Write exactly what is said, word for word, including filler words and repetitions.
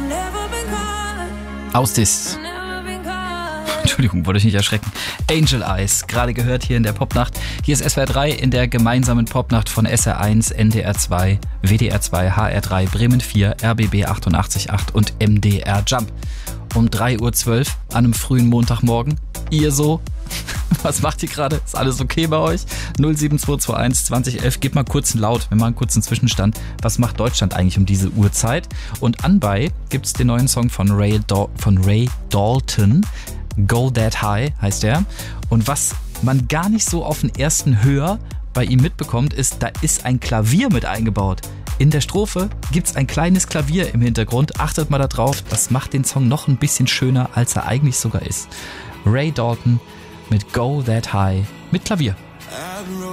Ausdis. Entschuldigung, wollte ich nicht erschrecken. Angel Eyes, gerade gehört hier in der Popnacht. Hier ist S W R drei in der gemeinsamen Popnacht von S R eins, N D R zwei, W D R zwei, H R drei, Bremen vier, R B B achtundachtzig Komma acht und M D R Jump. Um drei Uhr zwölf an einem frühen Montagmorgen. Ihr so? Was macht ihr gerade? Ist alles okay bei euch? null sieben zwei zwei eins zwanzig elf. Gebt mal kurz einen Laut, wir machen einen kurzen Zwischenstand. Was macht Deutschland eigentlich um diese Uhrzeit? Und anbei gibt's den neuen Song von Ray, Dal- von Ray Dalton. Go That High heißt er. Und was man gar nicht so auf den ersten Hör bei ihm mitbekommt, ist, da ist ein Klavier mit eingebaut. In der Strophe gibt's ein kleines Klavier im Hintergrund. Achtet mal da drauf, das macht den Song noch ein bisschen schöner, als er eigentlich sogar ist. Ray Dalton mit Go That High mit Klavier.